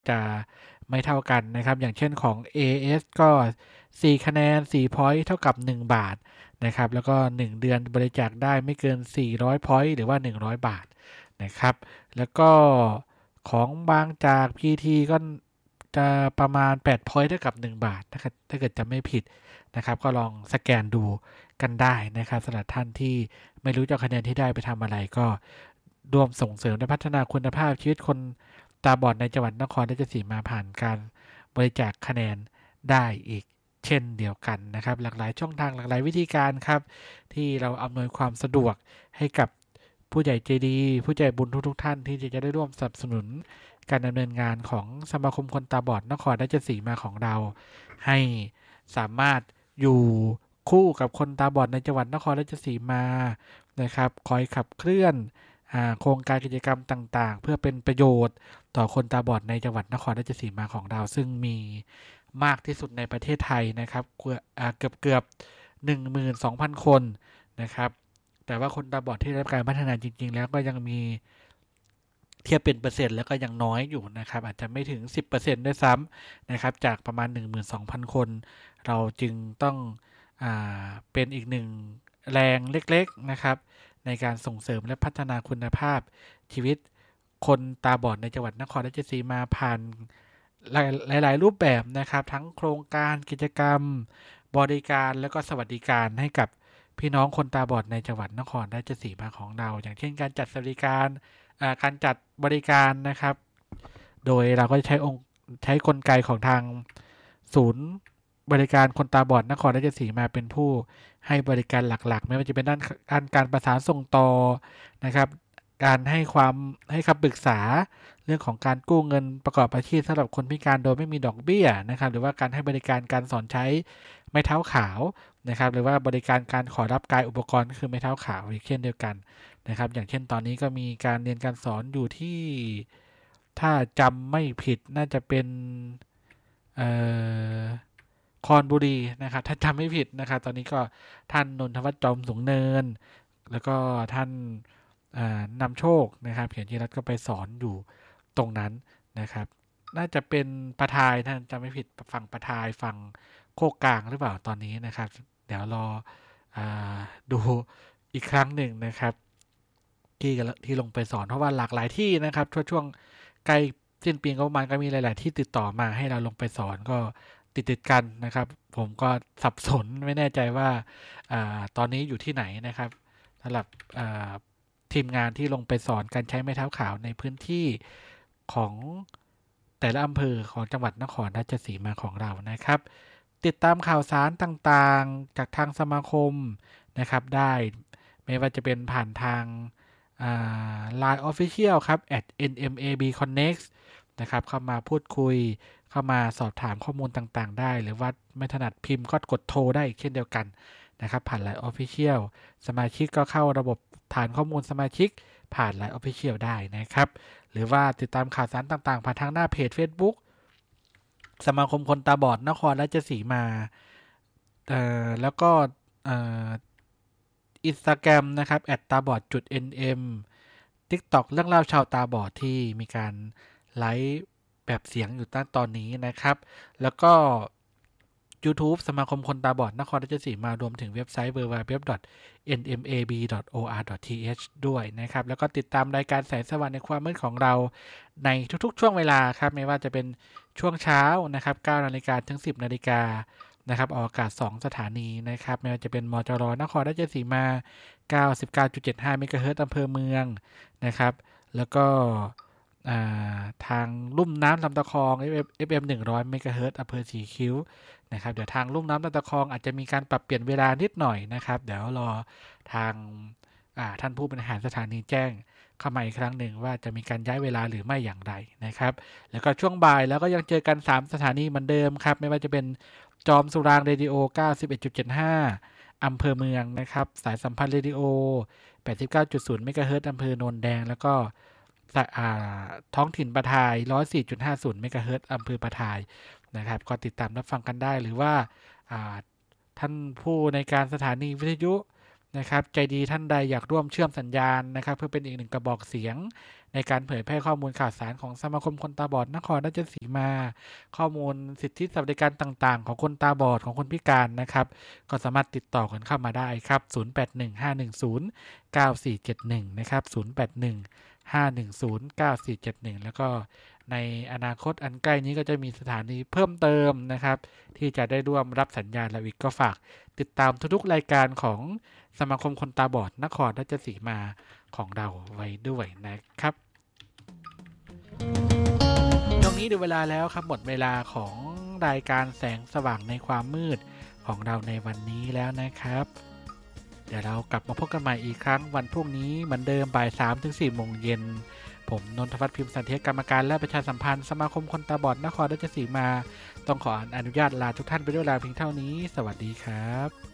จะไม่เท่ากันนะครับอย่างเช่นของ AS ก็4คะแนน4 point เท่ากับ1บาทนะครับแล้วก็1เดือนบริจาคได้ไม่เกิน400 point หรือว่า100บาทนะครับแล้วก็ของบางจาก PT ก็จะประมาณ8 point เท่ากับ1บาทนะครับถ้าเกิดจะไม่ผิดนะครับก็ลองสแกนดูกันได้นะครับสำหรับท่านที่ไม่รู้จะคะแนนที่ได้ไปทำอะไรก็ร่วมส่งเสริมและพัฒนาคุณภาพชีวิตคนตาบอดในจังหวัดนครราชสีมาผ่านการบริจาคคะแนนได้อีกเช่นเดียวกันนะครับหลากหลายช่องทางหลากหลายวิธีการครับที่เราอำนวยความสะดวกให้กับผู้ใหญ่ใจดีผู้ใจบุญทุกท่านที่จะได้ร่วมสนับสนุนการดำเนินงานของสมาคมคนตาบอดนครราชสีมาของเราให้สามารถอยู่คู่กับคนตาบอดในจังหวัดนครราชสีมานะครับคอยขับเคลื่อนโครงการกิจกรรมต่างๆเพื่อเป็นประโยชน์ต่อคนตาบอดในจังหวัดนครราชสีมาของเราซึ่งมีมากที่สุดในประเทศไทยนะครับเกือบ 12,000 คนนะครับแต่ว่าคนตาบอดที่ได้รับการพัฒนาจริงๆแล้วก็ยังมีเทียบเป็นเปอร์เซ็นต์แล้วก็ยังน้อยอยู่นะครับอาจจะไม่ถึง 10% ด้วยซ้ำนะครับจากประมาณ 12,000 คนเราจึงต้องเป็นอีกหนึ่งแรงเล็กๆนะครับในการส่งเสริมและพัฒนาคุณภาพชีวิตคนตาบอดในจังหวัดนครราชสีมาผ่านหลายรูปแบบนะครับทั้งโครงการกิจกรรมบริการและก็สวัสดิการให้กับพี่น้องคนตาบอดในจังหวัดนครราชสีมาของเราอย่างเช่นการจัดสวัสดิการการจัดบริการนะครับโดยเราก็ใช้กลไกของทางศูนย์บริการคนตาบอดนครราชสีมาเป็นผู้ให้บริการหลักๆไม่ว่าจะเป็นด้านการประสานส่งต่อนะครับการให้คำปรึกษาเรื่องของการกู้เงินประกอบอาชีพสำหรับคนพิการโดยไม่มีดอกเบี้ยนะครับหรือว่าการให้บริการการสอนใช้ไม้เท้าขาวนะครับหรือว่าบริการการขอรับกายอุปกรณ์ก็คือไม้เท้าขาวอีกเช่นเดียวกันนะครับอย่างเช่นตอนนี้ก็มีการเรียนการสอนอยู่ที่ถ้าจำไม่ผิดน่าจะเป็นเอ่อคอนบุรีนะครับถ้าจำไม่ผิดนะครับตอนนี้ก็ท่านนนทวัฒน์จอมสูงเนินแล้วก็ท่านนำโชคนะครับเขียนจิรัตน์ก็ไปสอนอยู่ตรงนั้นนะครับน่าจะเป็นประทายท่านจำไม่ผิดฝั่งประทายฝั่งโคกกลางหรือเปล่าตอนนี้นะครับเดี๋ยวรอดูอีกครั้งหนึ่งนะครับที่ลงไปสอนเพราะว่าหลากหลายที่นะครับช่วงใกล้สิ้นปีงบประมาณก็มีหลายๆที่ติดต่อมาให้เราลงไปสอนก็ติดกันนะครับผมก็สับสนไม่แน่ใจว่าตอนนี้อยู่ที่ไหนนะครับสำหรับทีมงานที่ลงไปสอนการใช้ไม้เท้าขาวในพื้นที่ของแต่ละอำเภอของจังหวัดนครราชสีมาของเรานะครับติดตามข่าวสารต่างๆจากทางสมาคมนะครับได้ไม่ว่าจะเป็นผ่านทาง Line Official ครับ @nmabconnect นะครับเข้ามาพูดคุยเข้ามาสอบถามข้อมูลต่างๆได้หรือว่าไม่ถนัดพิมพ์ก็กดโทรได้อีกเช่นเดียวกันนะครับผ่าน Line Official สมาชิกก็เข้าระบบฐานข้อมูลสมาชิกผ่าน Line Official ได้นะครับหรือว่าติดตามข่าวสารต่างๆผ่านทางหน้าเพจ Facebook สมาคมคนตาบอดนครราชสีมาแล้วก็Instagram นะครับตาบอด.nm TikTok เรื่องเล่าชาวตาบอดที่มีการไลฟ์แบบเสียงอยู่ตั้งตอนนี้นะครับแล้วก็ YouTube สมาคมคนตาบอดนครราชสีมารวมถึงเว็บไซต์ www.nmab.or.th ด้วยนะครับแล้วก็ติดตามรายการแสงสว่างในความมืดของเราในทุกๆช่วงเวลาครับไม่ว่าจะเป็นช่วงเช้านะครับ 9 นาฬิกาถึง 10 นาฬิกานะครับออกอากาศ2สถานีนะครับไม่ว่าจะเป็นมจรนครราชสีมา 99.75 เมกะเฮิรตซ์อำเภอเมืองนะครับแล้วก็ทางลุ่มน้ำลำตะคอง FM 100 เมกะเฮิรตซ์อำเภอสีคิ้วนะครับเดี๋ยวทางลุ่มน้ำลำตะคองอาจจะมีการปรับเปลี่ยนเวลานิดหน่อยนะครับเดี๋ยวรอทางท่านผู้บริหารสถานีแจ้งเข้ามาอีกครั้งหนึ่งว่าจะมีการย้ายเวลาหรือไม่อย่างไรนะครับแล้วก็ช่วงบ่ายแล้วก็ยังเจอกัน3สถานีเหมือนเดิมครับไม่ว่าจะเป็นจอมสุรางเรดิโอ 91.75 อำเภอเมืองนะครับสายสัมพันธ์เรดิโอ 89.0 เมกะเฮิรตซ์อำเภอโนนแดงแล้วก็ท้องถิ่นปทาย 104.50 เมกะเฮิรตซ์อำเภอปทายนะครับก็ติดตามรับฟังกันได้หรือว่าท่านผู้ในการสถานีวิทยุนะครับใจดีท่านใดอยากร่วมเชื่อมสัญญาณนะครับเพื่อเป็นอีกหนึ่งกระบอกเสียงในการเผยแพร่ข้อมูลข่าวสารของสมาคมคนตาบอดนครราชสีมาข้อมูลสิทธิสวัสดิการต่างๆของคนตาบอดของคนพิการนะครับก็สามารถติดต่อกันเข้ามาได้ครับ0815109471นะครับ0815109471แล้วก็ในอนาคตอันใกล้นี้ก็จะมีสถานีเพิ่มเติมนะครับที่จะได้ร่วมรับสัญญาณแล้วอีกก็ฝากติดตามทุกๆรายการของสมาคมคนตาบอดนครราชสีมาของเราไว้ด้วยนะครับตรงนี้ดูเวลาแล้วครับหมดเวลาของรายการแสงสว่างในความมืดของเราในวันนี้แล้วนะครับเดี๋ยวเรากลับมาพบกันใหม่อีกครั้งวันพรุ่งนี้เหมือนเดิมบ่าย 3-4 โมงเย็นผมนนทวัฒน์พิมพ์สันเทียกรรมการและประชาสัมพันธ์สมาคมคนตาบอดนครราชสีมาต้องขออนุญาตลาทุกท่านไปด้วยเวลาเพียงเท่านี้สวัสดีครับ